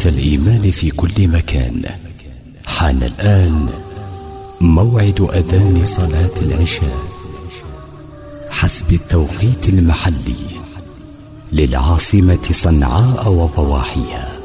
الإيمان في كل مكان، حان الآن موعد أذان صلاة العشاء حسب التوقيت المحلي للعاصمة صنعاء وضواحيها.